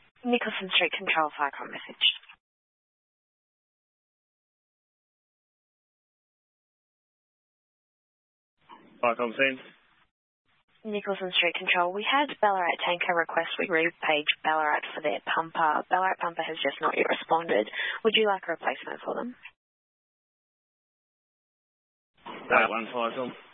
Nicholson Street Control, Firecom message. Firecom scene. Nicholson Street Control, we had Ballarat Tanker request we repage Ballarat for their pumper. Ballarat pumper has just not yet responded. Would you like a replacement for them? That one, Firecom.